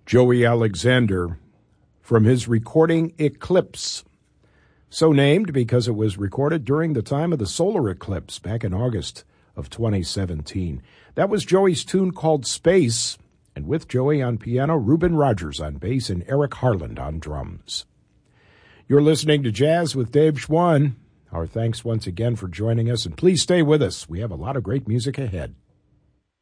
Joey Alexander from his recording Eclipse, so named because it was recorded during the time of the solar eclipse back in August of 2017. That was Joey's tune called Space, and with Joey on piano, Reuben Rogers on bass, and Eric Harland on drums. You're listening to Jazz with Dave Schwann. Our thanks once again for joining us, and please stay with us. We have a lot of great music ahead.